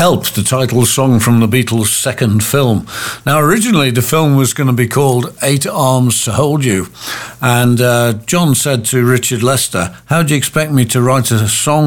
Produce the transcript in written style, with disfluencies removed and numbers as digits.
Help, the title song from the Beatles' second film. Now, originally the film was going to be called Eight Arms to Hold You. And John said to Richard Lester, how do you expect me to write a song